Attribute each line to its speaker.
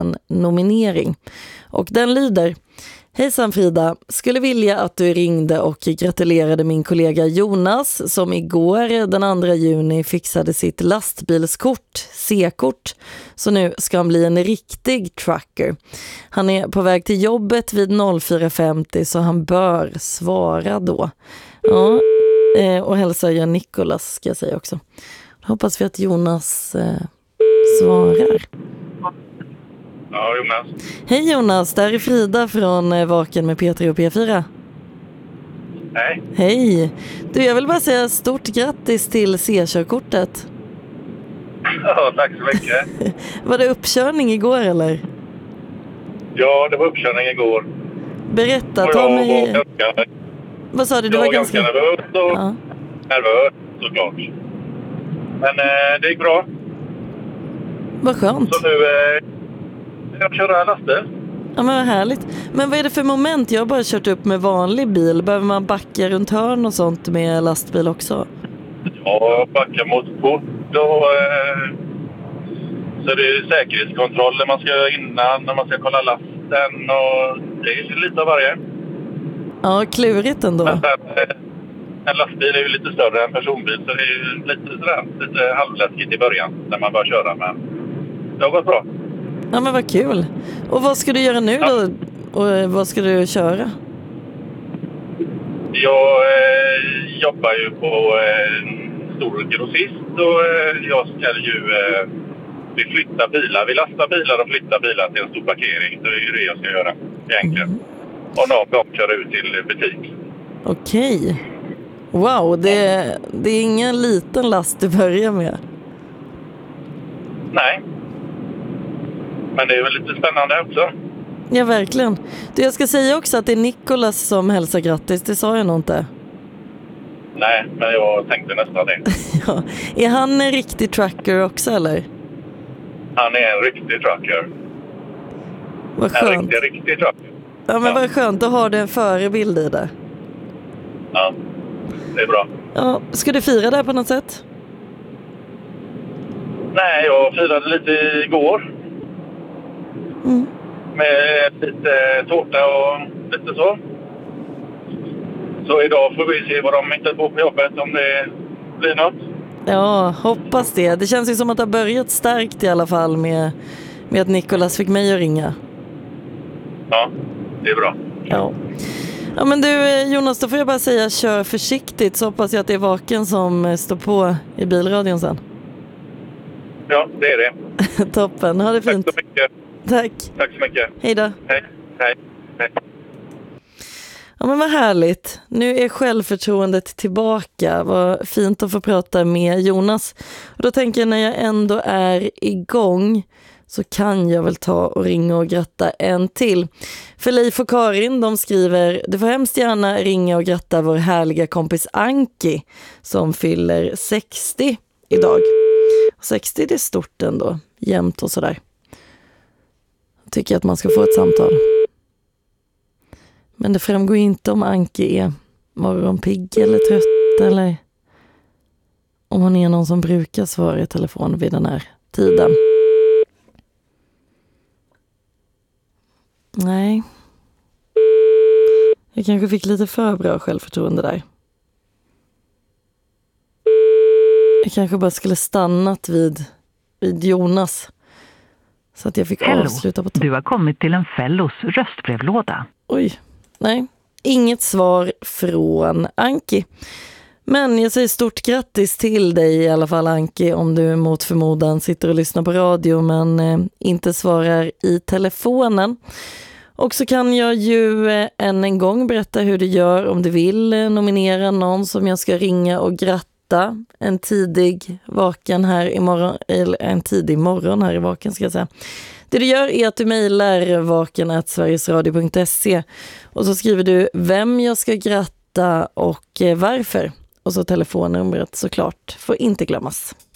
Speaker 1: en nominering. Och den lyder: Hejsan Frida, skulle vilja att du ringde och gratulerade min kollega Jonas som igår den 2 juni fixade sitt lastbilskort, C-kort. Så nu ska han bli en riktig trucker. Han är på väg till jobbet vid 04.50 så han bör svara då. Ja, och hälsar jag Nicolas ska jag säga också. Hoppas vi att Jonas svarar.
Speaker 2: Ja, Jonas.
Speaker 1: Hej Jonas, där är Frida från Vaken med P3 och P4.
Speaker 2: Hej.
Speaker 1: Hej. Du, jag vill bara säga stort grattis till C-körkortet.
Speaker 2: Ja, tack så mycket.
Speaker 1: Var det uppkörning igår eller?
Speaker 2: Ja, det var uppkörning igår.
Speaker 1: Berätta,
Speaker 2: Och
Speaker 1: ta
Speaker 2: jag
Speaker 1: mig...
Speaker 2: var ganska,
Speaker 1: Vad sa du? Du
Speaker 2: jag
Speaker 1: var
Speaker 2: ganska nervös och
Speaker 1: Ja.
Speaker 2: nervös såklart. Men det gick bra.
Speaker 1: Vad skönt.
Speaker 2: Så nu jag kör lastbil.
Speaker 1: Ja, men vad härligt. Men vad är det för moment? Jag har bara kört upp med vanlig bil. Behöver man backa runt hörn och sånt med lastbil också?
Speaker 2: Ja, backa mot port och så det är säkerhetskontroller man ska göra innan när man ska kolla lasten och det är lite av varje.
Speaker 1: Ja, klurigt ändå.
Speaker 2: Men sen, en lastbil är ju lite större än personbil så det är ju lite halvläskigt i början när man börjar köra, men det har gått bra.
Speaker 1: Ja, men vad kul. Och vad ska du göra nu då? Och vad ska du köra?
Speaker 2: Jag jobbar ju på en stor grossist och jag ska ju vi flyttar bilar. Vi lastar bilar och flyttar bilar till en stor parkering. Så det är ju det jag ska göra egentligen. Och någon gång köra ut till butik.
Speaker 1: Okej. Wow, det är ingen liten last du börjar med.
Speaker 2: Nej. Men det är väl lite spännande också.
Speaker 1: Ja, verkligen. Du, jag ska säga också att det är Nicolas som hälsar grattis. Det sa jag nog inte.
Speaker 2: Nej, men jag tänkte nästan det.
Speaker 1: Ja. Är han en riktig trucker också, eller?
Speaker 2: Han är en riktig trucker.
Speaker 1: Vad skönt.
Speaker 2: En riktig trucker.
Speaker 1: Ja, men vad skönt. Då har du en förebild i det.
Speaker 2: Ja, det är bra.
Speaker 1: Ja, ska du fira det på något sätt?
Speaker 2: Nej, jag firade lite igår. Med lite tårta och lite så. Så idag får vi se vad de hittar på jobbet, om det blir något.
Speaker 1: Ja, hoppas det. Det känns ju som att det har börjat starkt i alla fall med att Nicolas fick mig att ringa.
Speaker 2: Ja, det är bra.
Speaker 1: Ja. Ja, men du Jonas, då får jag bara säga kör försiktigt, så hoppas jag att det är Vaken som står på i bilradion sen.
Speaker 2: Ja, det är det.
Speaker 1: Toppen, ha det fint.
Speaker 2: Tack så mycket.
Speaker 1: Tack.
Speaker 2: Tack så mycket.
Speaker 1: Hej då.
Speaker 2: Hej. Hej. Hej.
Speaker 1: Ja, men vad härligt. Nu är självförtroendet tillbaka. Vad fint att få prata med Jonas. Och då tänker jag, när jag ändå är igång så kan jag väl ta och ringa och gratta en till. För Leif och Karin, de skriver: du får hemskt gärna ringa och gratta vår härliga kompis Anki som fyller 60 idag. 60 det är stort ändå, jämnt och sådär. Jag tycker att man ska få ett samtal. Men det framgår inte om Anki är morgonpigg eller trött, eller om hon är någon som brukar svara i telefon vid den här tiden. Nej. Jag kanske fick lite för bra självförtroende där. Jag kanske bara skulle stannat vid Jonas. Så att jag fick avsluta på
Speaker 3: du har kommit till en Fellos röstbrevlåda.
Speaker 1: Oj, nej. Inget svar från Anki. Men jag säger stort grattis till dig i alla fall, Anki, om du mot förmodan sitter och lyssnar på radio men inte svarar i telefonen. Och så kan jag ju än en gång berätta hur du gör om du vill nominera någon som jag ska ringa och gratta en tidig vaken här imorgon, eller en tidig morgon här i Vaken ska jag säga. Det du gör är att du mejlar vaken@sverigesradio.se och så skriver du vem jag ska gratta och varför. Och så telefonnumret såklart får inte glömmas.